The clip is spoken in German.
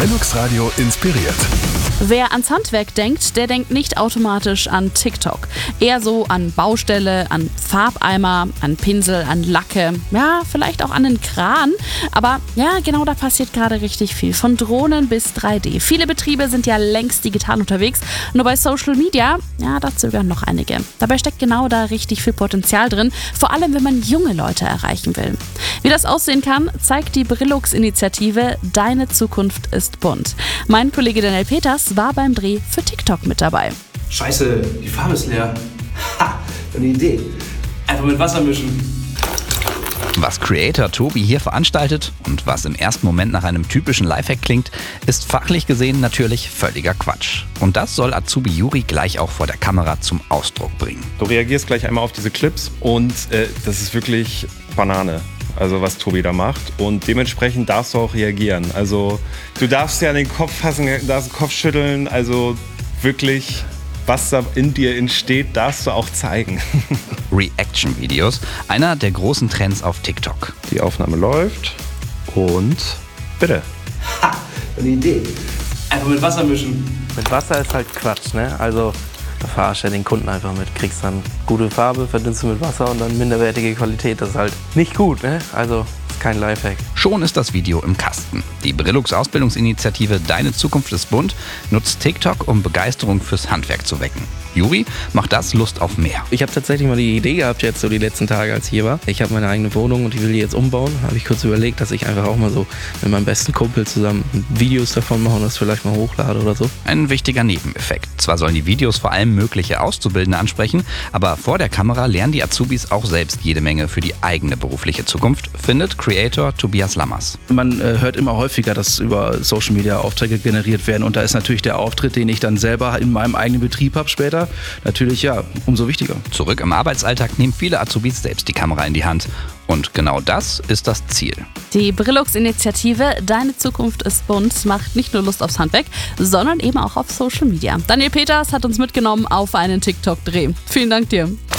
Brillux Radio inspiriert. Wer ans Handwerk denkt, der denkt nicht automatisch an TikTok. Eher so an Baustelle, an Farbeimer, an Pinsel, an Lacke, ja, vielleicht auch an einen Kran. Aber ja, genau da passiert gerade richtig viel. Von Drohnen bis 3D. Viele Betriebe sind ja längst digital unterwegs. Nur bei Social Media, ja, da zögern noch einige. Dabei steckt genau da richtig viel Potenzial drin. Vor allem, wenn man junge Leute erreichen will. Wie das aussehen kann, zeigt die Brillux-Initiative Deine Zukunft ist bunt. Mein Kollege Daniel Peters war beim Dreh für TikTok mit dabei. Scheiße, die Farbe ist leer. Ha, eine Idee. Einfach mit Wasser mischen. Was Creator Tobi hier veranstaltet und was im ersten Moment nach einem typischen Lifehack klingt, ist fachlich gesehen natürlich völliger Quatsch. Und das soll Azubi Juri gleich auch vor der Kamera zum Ausdruck bringen. Du reagierst gleich einmal auf diese Clips und das ist wirklich Banane. Also was Tobi da macht, und dementsprechend darfst du auch reagieren. Also du darfst ja den Kopf fassen, darfst den Kopf schütteln, also wirklich, was da in dir entsteht, darfst du auch zeigen. Reaction-Videos, einer der großen Trends auf TikTok. Die Aufnahme läuft und bitte. Ha, eine Idee. Einfach mit Wasser mischen. Mit Wasser ist halt Quatsch, ne? Also da verarsch ja den Kunden einfach mit. Kriegst dann gute Farbe, verdünnst du mit Wasser und dann minderwertige Qualität. Das ist halt nicht gut, ne? Also ist kein Lifehack. Schon ist das Video im Kasten. Die Brillux-Ausbildungsinitiative Deine Zukunft ist bunt nutzt TikTok, um Begeisterung fürs Handwerk zu wecken. Juri macht das Lust auf mehr. Ich habe tatsächlich mal die Idee gehabt, jetzt so die letzten Tage, als ich hier war. Ich habe meine eigene Wohnung und ich will die jetzt umbauen. Habe ich kurz überlegt, dass ich einfach auch mal so mit meinem besten Kumpel zusammen Videos davon mache und das vielleicht mal hochlade oder so. Ein wichtiger Nebeneffekt. Zwar sollen die Videos vor allem mögliche Auszubildende ansprechen, aber vor der Kamera lernen die Azubis auch selbst jede Menge für die eigene berufliche Zukunft, findet Creator Tobias Lammers. Man hört immer häufiger, dass über Social Media Aufträge generiert werden, und da ist natürlich der Auftritt, den ich dann selber in meinem eigenen Betrieb habe später, natürlich ja umso wichtiger. Zurück im Arbeitsalltag nehmen viele Azubis selbst die Kamera in die Hand. Und genau das ist das Ziel. Die Brillux-Initiative Deine Zukunft ist bunt macht nicht nur Lust aufs Handwerk, sondern eben auch auf Social Media. Daniel Peters hat uns mitgenommen auf einen TikTok-Dreh. Vielen Dank dir.